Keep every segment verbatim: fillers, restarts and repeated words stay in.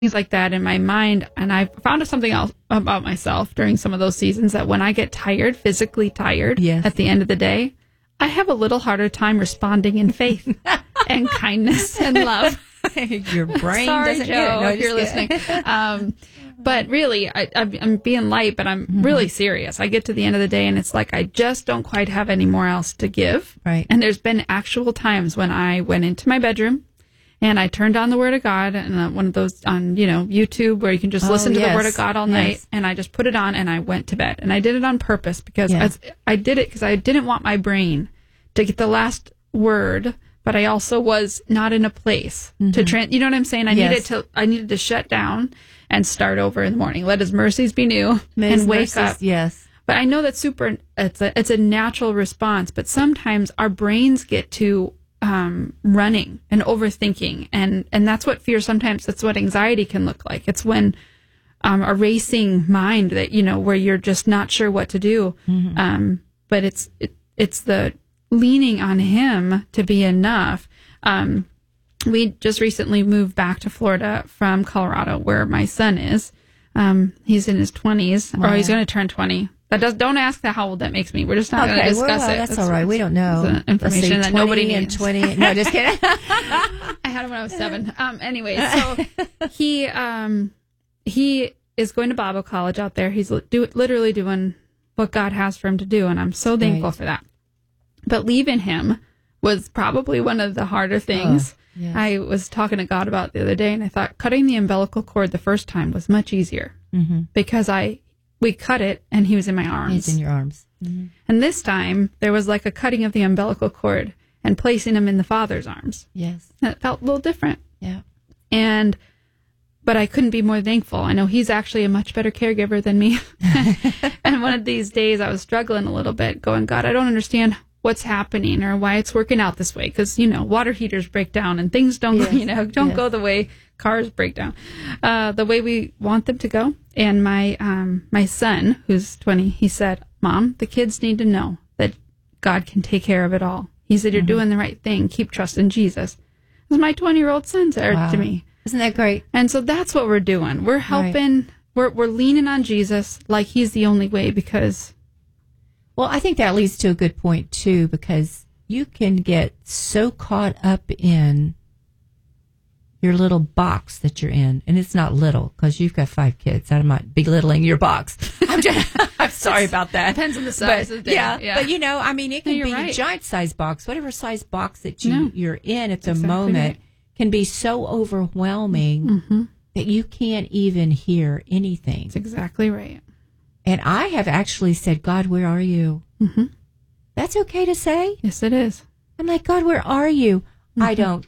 things like that in my mind. And I found something else about myself during some of those seasons, that when I get tired, physically tired yes. at the end of the day, I have a little harder time responding in faith and kindness and love. Your brain Sorry, doesn't Joe, get it. No, if you're listening. Um, but really, I, I'm, I'm being light, but I'm mm-hmm. really serious. I get to the end of the day and it's like I just don't quite have any more else to give. Right. And there's been actual times when I went into my bedroom and I turned on the Word of God, and uh, one of those on, you know, YouTube where you can just oh, listen to yes. the Word of God all night. Yes. And I just put it on and I went to bed. And I did it on purpose because yeah. I, I did it because I didn't want my brain to get the last word, but I also was not in a place mm-hmm. to trans. You know what I'm saying? I yes. needed to. I needed to shut down and start over in the morning. Let His mercies be new May and wake mercies, up. Yes. But I know that's super. It's a it's a natural response. But sometimes our brains get to um, running and overthinking, and and that's what fear. Sometimes that's what anxiety can look like. It's when um, a racing mind that you know where you're just not sure what to do. Mm-hmm. Um, but it's it, it's the leaning on Him to be enough. Um, we just recently moved back to Florida from Colorado, where my son is. Um, he's in his twenties, wow. or he's going to turn twenty. That does. Don't ask that how old that makes me. We're just not okay, going to discuss well, it. That's, that's all right. We don't know. Information see, that nobody and needs. twenty. No, just kidding. I had him when I was seven. Um, anyway, so he um, he is going to Bible college out there. He's li- do, literally doing what God has for him to do, and I'm so thankful right. for that. But leaving him was probably one of the harder things. Oh, yes. I was talking to God about the other day, and I thought cutting the umbilical cord the first time was much easier mm-hmm. because I we cut it, and he was in my arms. He's in your arms. Mm-hmm. And this time, there was like a cutting of the umbilical cord and placing him in the Father's arms. Yes. And it felt a little different. Yeah. And, but I couldn't be more thankful. I know he's actually a much better caregiver than me. And one of these days, I was struggling a little bit, going, God, I don't understand what's happening or why it's working out this way. Because, you know, water heaters break down and things don't, yes. you know, don't yes. go the way cars break down, uh, the way we want them to go. And my, um, my son, who's twenty, he said, Mom, the kids need to know that God can take care of it all. He said, you're mm-hmm. doing the right thing. Keep trusting Jesus. It was my twenty-year-old son said wow. to me. Isn't that great? And so that's what we're doing. We're helping, right. we're, we're leaning on Jesus like He's the only way because... Well, I think that leads to a good point, too, because you can get so caught up in your little box that you're in. And it's not little, because you've got five kids. I'm not belittling your box. I'm just, I'm sorry about that. Depends on the size but, of the day. Yeah, yeah, but, you know, I mean, it can no, be right. a giant-size box. Whatever size box that you, no. you're in at the exactly moment right. can be so overwhelming mm-hmm. that you can't even hear anything. That's exactly right. And I have actually said, God, where are you? Mm-hmm. That's okay to say? Yes, it is. I'm like, God, where are you? Mm-hmm. I don't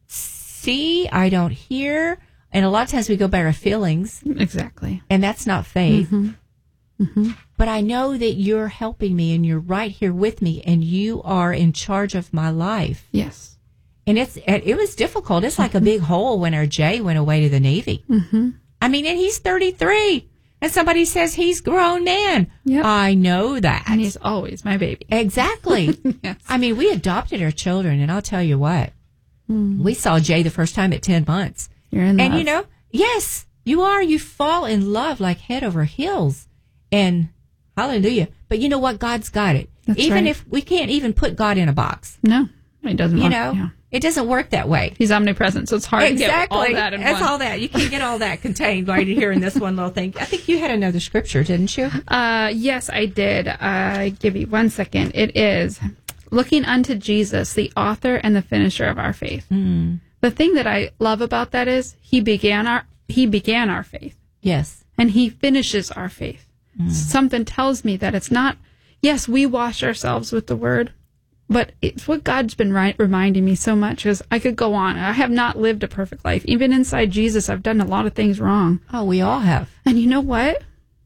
see, I don't hear. And a lot of times we go by our feelings. Exactly. And that's not faith. Mm-hmm. Mm-hmm. But I know that you're helping me and you're right here with me and you are in charge of my life. Yes. And it's it was difficult. It's like mm-hmm. a big hole when our Jay went away to the Navy. Mm-hmm. I mean, and he's thirty-three. And somebody says he's grown man. Yep. I know that. And he's always my baby. Exactly. Yes. I mean, we adopted our children, and I'll tell you what. Mm. We saw Jay the first time at ten months. You're in love. And, you know, yes, you are. You fall in love like head over heels. And hallelujah. But you know what? God's got it. That's even right. if we can't even put God in a box. No, it doesn't You work. know, yeah. it doesn't work that way. He's omnipresent, so it's hard exactly. to get all that in That's one. all that. You can't get all that contained right here in this one little thing. I think you had another scripture, didn't you? Uh, yes, I did. Uh, give me one second. It is looking unto Jesus, the author and the finisher of our faith. Mm. The thing that I love about that is he began our he began our faith. Yes. And he finishes our faith. Mm. Something tells me that it's not, yes, we wash ourselves with the word, but it's what God's been right, reminding me so much is I could go on. I have not lived a perfect life. Even inside Jesus, I've done a lot of things wrong. Oh, we all have. And you know what?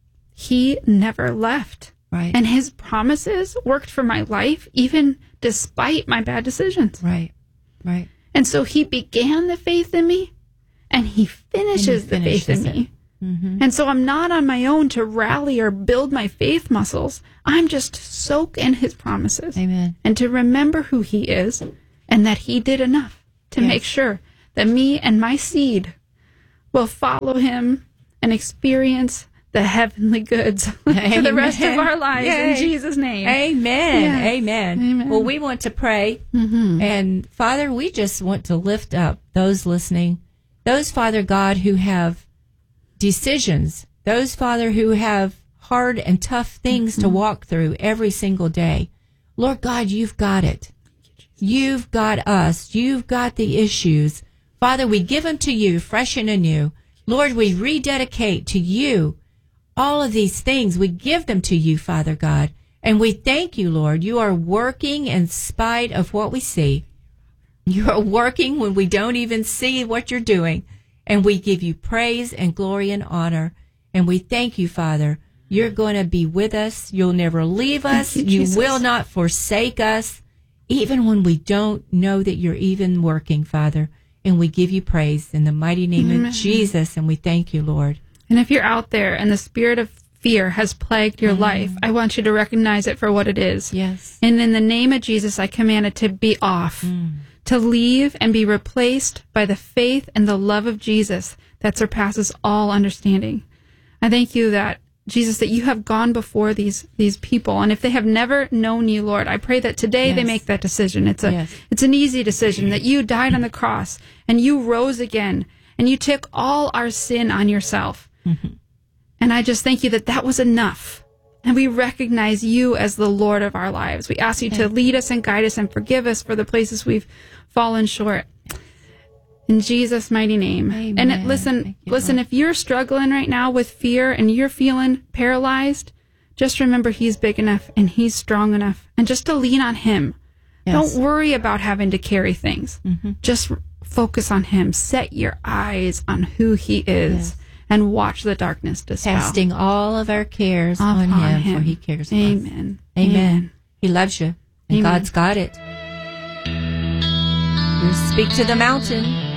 He never left. Right. And his promises worked for my life, even despite my bad decisions. Right. Right. And so he began the faith in me, and he finishes, and he the faith in it. me. Mm-hmm. And so I'm not on my own to rally or build my faith muscles. I'm just to soak in his promises. Amen. And to remember who he is and that he did enough to yes. make sure that me and my seed will follow him and experience the heavenly goods for the rest of our lives. Yay. In Jesus' name. Amen. Yes. Amen. Amen. Well, we want to pray. Mm-hmm. And Father, we just want to lift up those listening, those, Father God, who have decisions, those, Father, who have hard and tough things mm-hmm. to walk through every single day. Lord God, you've got it. You've got us. You've got the issues. Father, we give them to you fresh and anew. Lord, we rededicate to you all of these things. We give them to you, Father God. And we thank you, Lord. You are working in spite of what we see. You are working when we don't even see what you're doing. And we give you praise and glory and honor. And we thank you, Father. You're going to be with us. You'll never leave us. You, you will not forsake us, even when we don't know that you're even working, Father. And we give you praise in the mighty name Amen. Of Jesus. And we thank you, Lord. And if you're out there and the spirit of fear has plagued your mm. life, I want you to recognize it for what it is. Yes. And in the name of Jesus, I command it to be off, mm. to leave and be replaced by the faith and the love of Jesus that surpasses all understanding. I thank you that, Jesus, that you have gone before these these people. And if they have never known you, Lord, I pray that today yes. they make that decision. It's a yes. it's an easy decision that you died on the cross and you rose again and you took all our sin on yourself. Mm-hmm. And I just thank you that that was enough. And we recognize you as the Lord of our lives. We ask you yes. to lead us and guide us and forgive us for the places we've fallen short. In Jesus' mighty name. Amen. And it, listen, you, listen, Lord. If you're struggling right now with fear and you're feeling paralyzed, just remember he's big enough and he's strong enough. And just to lean on him. Yes. Don't worry about having to carry things. Mm-hmm. Just focus on him. Set your eyes on who he is. Yes. And watch the darkness dispel. Casting all of our cares on him, him, for he cares for Amen. us. Amen. Amen. He loves you, and Amen. God's got it. You speak to the mountain.